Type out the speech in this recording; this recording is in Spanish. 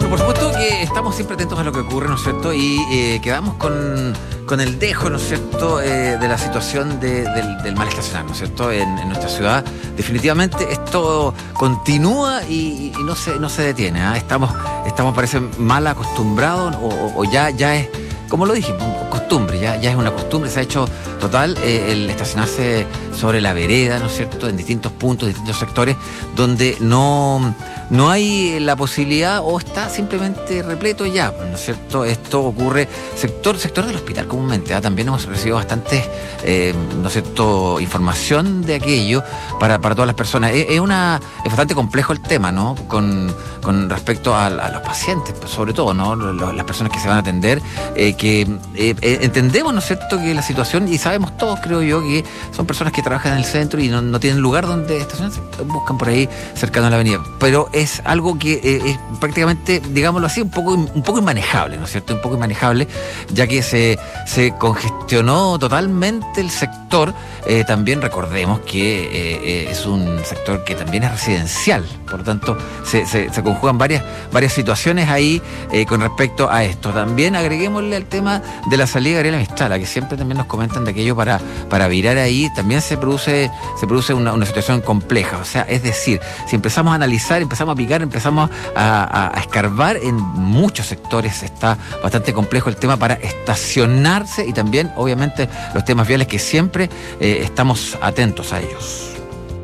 Por supuesto que estamos siempre atentos a lo que ocurre, ¿no es cierto? Y quedamos con el dejo, ¿no es cierto?, de la situación del mal estacionar, ¿no es cierto?, en nuestra ciudad. Definitivamente esto continúa y no se detiene, ¿eh? Estamos parece mal acostumbrados o ya es, como lo dijimos, costumbre, ya es una costumbre, se ha hecho total el estacionarse sobre la vereda, ¿no es cierto?, en distintos puntos, distintos sectores, donde no hay la posibilidad o está simplemente repleto ya, ¿no es cierto? Esto ocurre sector del hospital comúnmente, ¿eh? También hemos recibido bastante, ¿no es cierto?, información de aquello para todas las personas. Es bastante complejo el tema, ¿no?, con respecto a los pacientes, sobre todo, ¿no?, las personas que se van a atender, que entendemos, ¿no es cierto?, que la situación, y sabemos todos, creo yo, que son personas que trabajan en el centro y no tienen lugar donde estacionarse, buscan por ahí cercano a la avenida, pero es algo que es prácticamente, digámoslo así, un poco inmanejable, ¿no es cierto?, un poco inmanejable, ya que se congestionó totalmente el sector. También recordemos que es un sector que también es residencial, por lo tanto se conjugan varias situaciones ahí con respecto a esto. También agreguémosle al tema de la salida de Gabriela Mistral, que siempre también nos comentan de aquello para virar ahí, también se produce una situación compleja. O sea, es decir, si empezamos a analizar, empezamos a picar, empezamos a escarbar, en muchos sectores está bastante complejo el tema para estacionarse, y también obviamente los temas viales que siempre estamos atentos a ellos.